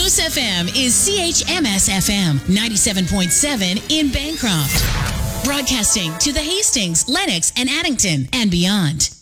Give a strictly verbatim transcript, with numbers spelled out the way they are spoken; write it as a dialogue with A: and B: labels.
A: Coast F M is C H M S F M ninety-seven point seven in Bancroft. Broadcasting to the Hastings, Lenox, and Addington and beyond.